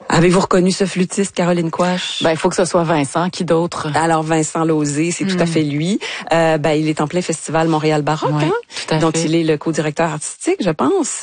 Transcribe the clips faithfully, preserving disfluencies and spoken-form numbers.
Avez-vous reconnu ce flûtiste, Caroline Quach? Ben, il faut que ce soit Vincent. Qui d'autre? Alors, Vincent Lauzé, c'est mm. tout à fait lui. Euh, ben, il est en plein festival Montréal Baroque, oui, hein, tout à dont fait. il est le co-directeur artistique, je pense.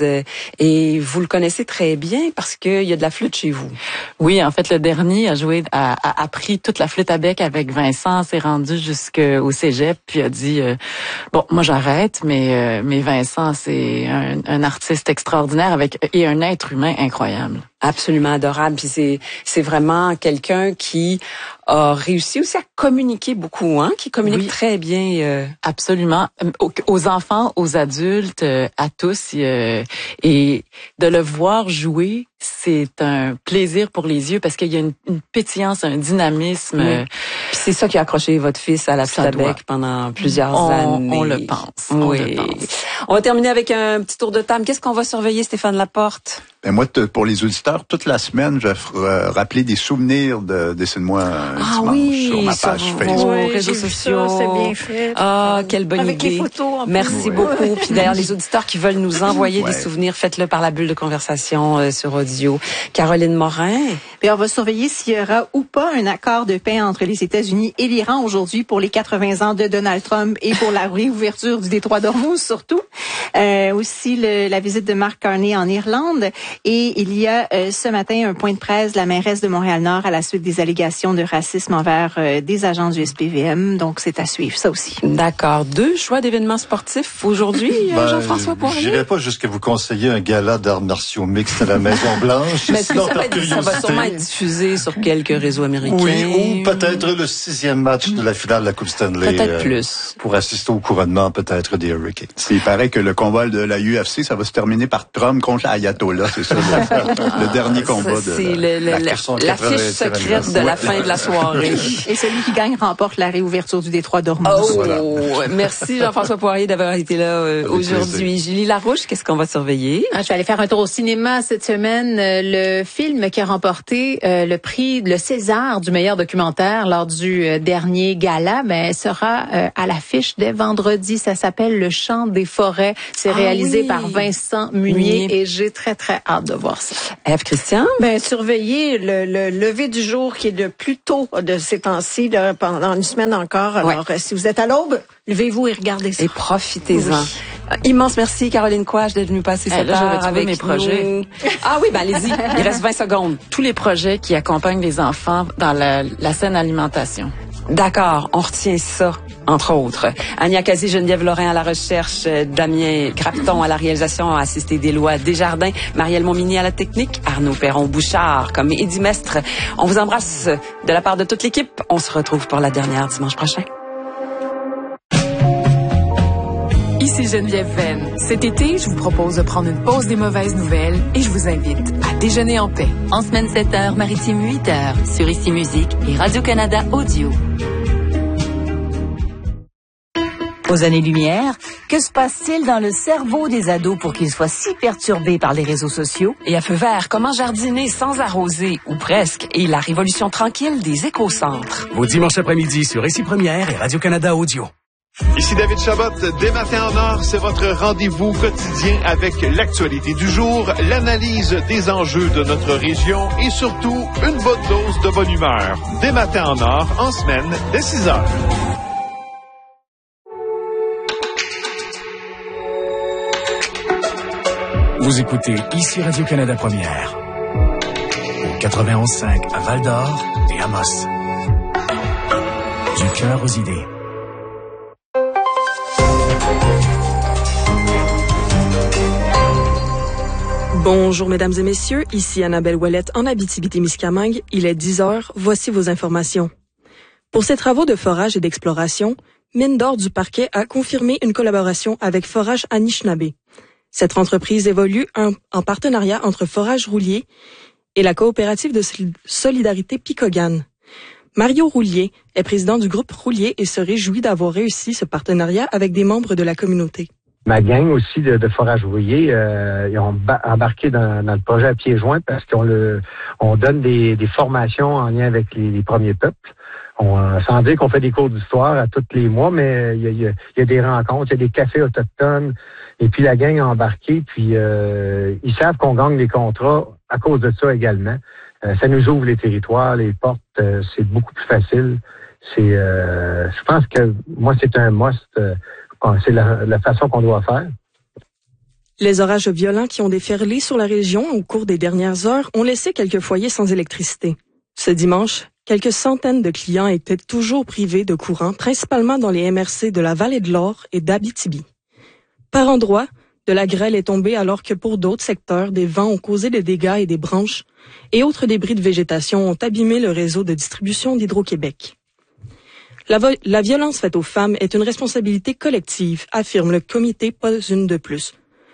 Et vous le connaissez très bien parce qu'il y a de la flûte chez vous. Oui, en fait, le dernier a joué, a, a appris toute la flûte à bec avec Vincent, s'est rendu jusqu'au cégep, puis a dit, euh, bon, moi j'arrête, mais euh, mais Vincent, c'est un, un artiste extraordinaire avec et un être humain incroyable. Absolument adorable. Puis c'est c'est vraiment quelqu'un qui a réussi aussi à communiquer beaucoup, hein, qui communique oui. très bien. Euh... Absolument. Aux, aux enfants, aux adultes, euh, à tous, euh, et de le voir jouer, c'est un plaisir pour les yeux parce qu'il y a une, une pétillance, un dynamisme. Oui. Puis c'est ça qui a accroché votre fils à la flûte à bec pendant plusieurs on, années. On le pense. Oui. On le pense. On va terminer avec un petit tour de table. Qu'est-ce qu'on va surveiller, Stéphane Laporte? Ben moi, t- pour les auditeurs, toute la semaine, je vais f- rappeler des souvenirs de Dessine-moi un ah dimanche oui, sur ma page sur Facebook. Oui, réseaux sociaux. Ça, c'est bien fait. Ah, quelle bonne avec idée. Les photos en Merci plus. beaucoup. Ouais. Puis d'ailleurs, les auditeurs qui veulent nous envoyer ouais. des souvenirs, faites-le par la bulle de conversation euh, sur audio. Caroline Morin. Puis on va surveiller s'il y aura ou pas un accord de paix entre les États-Unis et l'Iran aujourd'hui pour les quatre-vingts ans de Donald Trump et pour la réouverture du détroit d'Ormuz surtout. Euh, aussi le, la visite de Mark Carney en Irlande. Et il y a euh, ce matin un point de presse de la mairesse de Montréal-Nord à la suite des allégations de racisme envers euh, des agents du S P V M. Donc c'est à suivre, ça aussi. D'accord. Deux choix d'événements sportifs aujourd'hui, ben, Jean-François Poirier. Je n'irai pas jusqu'à vous conseiller un gala d'arts martiaux mixtes à la Maison-Blanche. Mais sinon, ça, par va, ça va sûrement être diffusé sur quelques réseaux américains. Oui, ou peut-être le sixième match de la finale de la Coupe Stanley. Peut-être euh, plus. Pour assister au couronnement peut-être des Hurricanes. Il paraît que le combat de la U F C, ça va se terminer par Trump contre Ayatollah. C'est ça, le, le dernier combat ça, de c'est la, le, le, la, la fiche secrète de la fin de la soirée. Et celui qui gagne remporte la réouverture du détroit d'Ormuz. Oh, voilà. Merci Jean-François Poirier d'avoir été là euh, aujourd'hui. Plaisir. Julie Larouche, qu'est-ce qu'on va surveiller? Ah, je vais aller faire un tour au cinéma cette semaine. Le film qui a remporté euh, le prix, le César du meilleur documentaire lors du euh, dernier gala, ben, sera euh, à l'affiche dès vendredi. Ça s'appelle Le Chant des forêts. C'est ah, réalisé oui. par Vincent Munier, Munier et j'ai très, très hâte de voir ça. Ève Christian? Ben, surveiller le, le lever du jour qui est le plus tôt de ces temps-ci, là, pendant une semaine encore. Alors, ouais. si vous êtes à l'aube, levez-vous et regardez ça. Et profitez-en. Oui. Immense merci, Caroline Quach, d'être venue passer cette là, heure avec mes nous. projets. Ah oui, ben allez-y. Il reste vingt secondes. Tous les projets qui accompagnent les enfants dans la, la saine alimentation. D'accord, on retient ça, entre autres. Ania Kazi, Geneviève Lorrain à la recherche, Damien Crapton à la réalisation, assisté d'Éloi Desjardins, Marielle Montmini à la technique, Arnaud Perron-Bouchard comme Eddie Mestre. On vous embrasse de la part de toute l'équipe. On se retrouve pour la dernière dimanche prochain. Ici Geneviève Venn. Cet été, je vous propose de prendre une pause des mauvaises nouvelles et je vous invite à déjeuner en paix. En semaine sept heures, maritime huit heures, sur Ici Musique et Radio-Canada Audio. Aux années-lumière, que se passe-t-il dans le cerveau des ados pour qu'ils soient si perturbés par les réseaux sociaux? Et à feu vert, comment jardiner sans arroser, ou presque, et la révolution tranquille des écocentres. Vos dimanches après-midi sur Ici Première et Radio-Canada Audio. Ici David Chabot, dès matin en or, c'est votre rendez-vous quotidien avec l'actualité du jour, l'analyse des enjeux de notre région et surtout une bonne dose de bonne humeur. Dès matin en or, en semaine, dès six heures. Vous écoutez Ici Radio-Canada Première. Au quatre-vingt-onze cinq à Val-d'Or et Amos. Du cœur aux idées. Bonjour mesdames et messieurs, ici Annabelle Ouellette en Abitibi-Témiscamingue. Il est dix heures, voici vos informations. Pour ses travaux de forage et d'exploration, Mine d'or du Parquet a confirmé une collaboration avec Forage Anishinaabe. Cette entreprise évolue en, en partenariat entre Forage Roulier et la coopérative de solidarité Picogan. Mario Roulier est président du groupe Roulier et se réjouit d'avoir réussi ce partenariat avec des membres de la communauté. Ma gang aussi de, de Forage Rouillé, euh, ils ont ba- embarqué dans, dans le projet à pieds joints parce qu'on le, on donne des, des formations en lien avec les, les premiers peuples. On, euh, sans dire qu'on fait des cours d'histoire à tous les mois, mais il y a, il y a, il y a des rencontres, il y a des cafés autochtones, et puis la gang a embarqué, puis euh, ils savent qu'on gagne des contrats à cause de ça également. euh, ça nous ouvre les territoires, les portes, euh, c'est beaucoup plus facile. C'est, euh, je pense que moi, c'est un must. Euh, c'est la, la façon qu'on doit faire. Les orages violents qui ont déferlé sur la région au cours des dernières heures ont laissé quelques foyers sans électricité. Ce dimanche, quelques centaines de clients étaient toujours privés de courant, principalement dans les M R C de la Vallée de l'Or et d'Abitibi. Par endroits, de la grêle est tombée alors que pour d'autres secteurs, des vents ont causé des dégâts et des branches et autres débris de végétation ont abîmé le réseau de distribution d'Hydro-Québec. La, vo- la violence faite aux femmes est une responsabilité collective, affirme le comité Pas une de plus.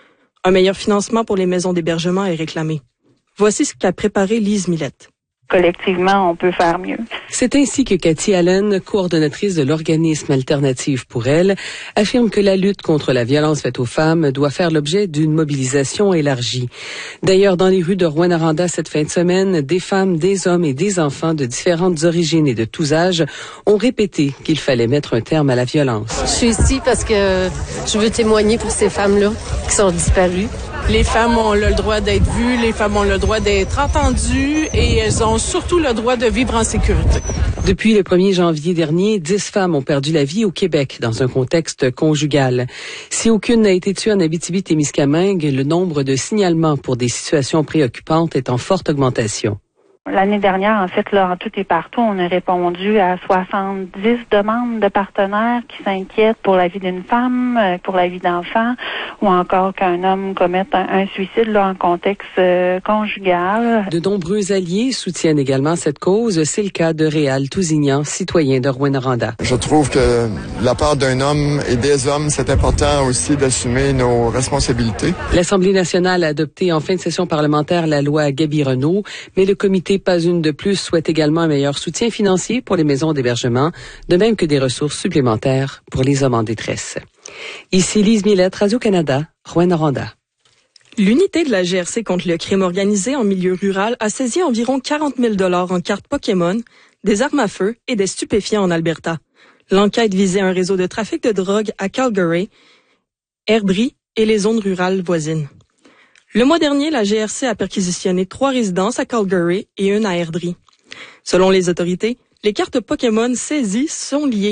Un meilleur financement pour les maisons d'hébergement est réclamé. Voici ce qu'a préparé Lise Millette. Collectivement, on peut faire mieux. C'est ainsi que Cathy Allen, coordonnatrice de l'organisme Alternative pour elle, affirme que la lutte contre la violence faite aux femmes doit faire l'objet d'une mobilisation élargie. D'ailleurs, dans les rues de Rouyn-Noranda cette fin de semaine, des femmes, des hommes et des enfants de différentes origines et de tous âges ont répété qu'il fallait mettre un terme à la violence. Je suis ici parce que je veux témoigner pour ces femmes-là qui sont disparues. Les femmes ont le droit d'être vues, les femmes ont le droit d'être entendues et elles ont surtout le droit de vivre en sécurité. Depuis le premier janvier dernier, dix femmes ont perdu la vie au Québec dans un contexte conjugal. Si aucune n'a été tuée en Abitibi-Témiscamingue, le nombre de signalements pour des situations préoccupantes est en forte augmentation. L'année dernière, en fait, là, en tout et partout, on a répondu à soixante-dix demandes de partenaires qui s'inquiètent pour la vie d'une femme, pour la vie d'enfants, ou encore qu'un homme commette un, un suicide là, en contexte euh, conjugal. De nombreux alliés soutiennent également cette cause. C'est le cas de Réal Tousignan, citoyen de Rouyn-Noranda. Je trouve que de la part d'un homme et des hommes, c'est important aussi d'assumer nos responsabilités. L'Assemblée nationale a adopté en fin de session parlementaire la loi Gaby-Renault, mais le comité Pas une de plus souhaite également un meilleur soutien financier pour les maisons d'hébergement, de même que des ressources supplémentaires pour les hommes en détresse. Ici Lise Millette, Radio-Canada, Rouyn-Noranda. L'unité de la G R C contre le crime organisé en milieu rural a saisi environ quarante mille dollars en cartes Pokémon, des armes à feu et des stupéfiants en Alberta. L'enquête visait un réseau de trafic de drogue à Calgary, Airdrie et les zones rurales voisines. Le mois dernier, la G R C a perquisitionné trois résidences à Calgary et une à Airdrie. Selon les autorités, les cartes Pokémon saisies sont liées